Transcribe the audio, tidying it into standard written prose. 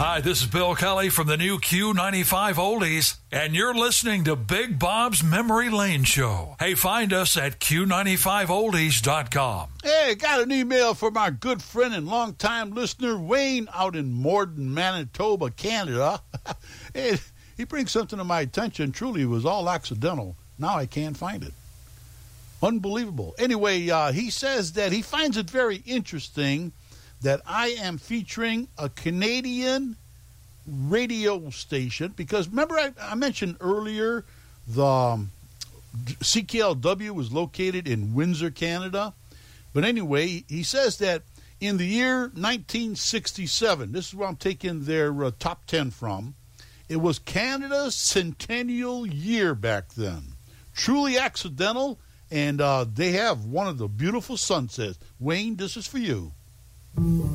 Hi, this is Bill Kelly from the new Q95 Oldies, and you're listening to Big Bob's Memory Lane Show. Hey, find us at Q95Oldies.com. Hey, got an email from our good friend and longtime listener, Wayne, out in Morden, Manitoba, Canada. Hey, he brings something to my attention. Truly, it was all accidental. Now I can't find it. Unbelievable. Anyway, he says that he finds it very interesting that I am featuring a Canadian radio station, because remember I mentioned earlier the CKLW was located in Windsor, Canada. But anyway, he says that in the year 1967, this is where I'm taking their top 10 from, it was Canada's centennial year back then. Truly accidental, and they have one of the beautiful sunsets. Wayne, this is for you.